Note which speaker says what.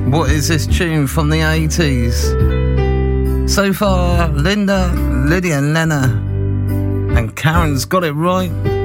Speaker 1: What is this tune from the 80s? So far, Linda, Lydia and Lena, and Karen's got it right.